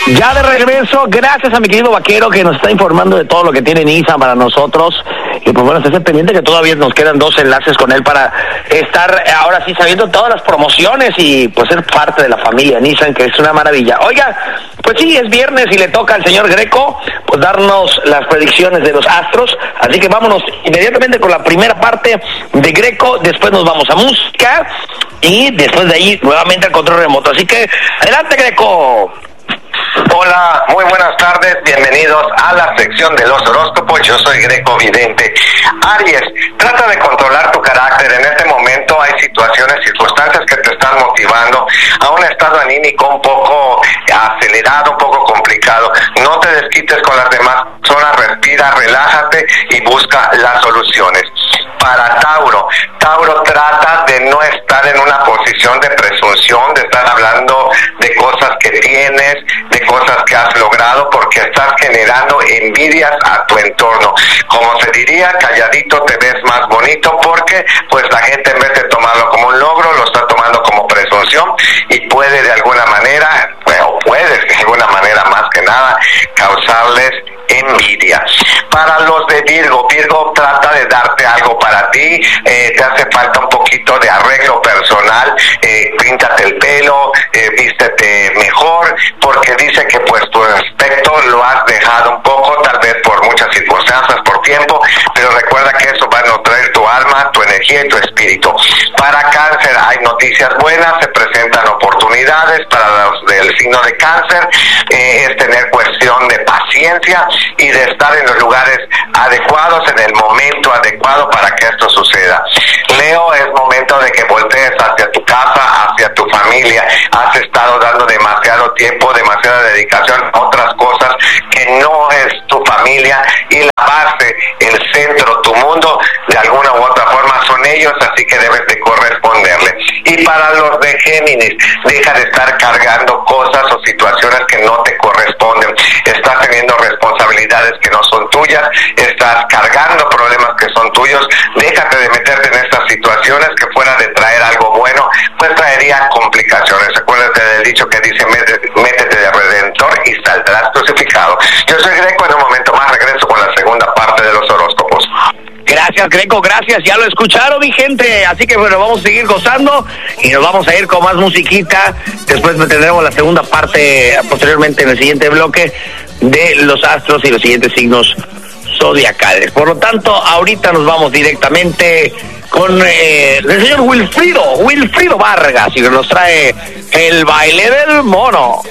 Ya de regreso, gracias a mi querido Vaquero que nos está informando de todo lo que tiene Nissan para nosotros. Y pues bueno, esté pendiente que todavía nos quedan 2 enlaces con él para estar ahora sí sabiendo todas las promociones y pues ser parte de la familia Nissan, que es una maravilla. Oiga, pues sí, es viernes y le toca al señor Greco pues darnos las predicciones de los astros. Así que vámonos inmediatamente con la primera parte de Greco, después nos vamos a música y después de ahí nuevamente al control remoto. Así que adelante, Greco. Hola, muy buenas tardes, bienvenidos a la sección de los horóscopos. Yo soy Greco Vidente. Aries, trata de controlar tu carácter. En este momento hay circunstancias que te están motivando a un estado anímico un poco acelerado, un poco complicado. No te desquites con las demás personas, respira, relájate y busca las soluciones. Para Tauro, trata de no estar en una posición de presunción, de estar hablando de cosas que tienes, de cosas que has logrado, porque estás generando envidias a tu entorno. Como se diría, calladito te ves más bonito, porque pues la gente en vez de tomarlo como un logro, lo está tomando como presunción y puede de alguna manera, puedes de alguna manera más que nada, causarles envidia. Para los de Virgo, trata de darte algo para ti, te hace falta un poquito de arreglo personal, píntate el pelo, vístete mejor, porque dice que pues tu aspecto lo has dejado un poco, tal vez por muchas circunstancias, por tiempo, pero recuerda que eso va a nutrir tu alma, tu energía y tu espíritu. Para Cáncer hay noticias buenas, se presentan oportunidades para los del signo de Cáncer, es tener cuestión de paciencia y de estar en los lugares adecuados, en el momento adecuado para que esto suceda. Leo, es momento de que voltees hacia tu casa, hacia tu familia. Has estado dando demasiado tiempo, demasiada dedicación a otras cosas que no es tu familia, y la base, el centro, tu mundo, de alguna u otra forma son ellos, así que debes de corresponderle. Y para los de Géminis, deja de estar cargando cosas o situaciones que no te corresponden. Estás teniendo responsabilidades que no son tuyas, estás cargando problemas que son tuyos. Déjate de meterte en estas situaciones que fuera de traer algo bueno, pues traería complicaciones. Acuérdate del dicho que dice, métete de redentor y saldrás crucificado. Yo soy Greco, en un momento más regreso con la segunda parte de los horóscopos. Gracias, Greco, gracias, ya lo escucharon, mi gente, así que bueno, vamos a seguir gozando y nos vamos a ir con más musiquita. Después tendremos la segunda parte posteriormente en el siguiente bloque de los astros y los siguientes signos zodiacales. Por lo tanto, ahorita nos vamos directamente con el señor Wilfrido Vargas, y que nos trae el baile del mono.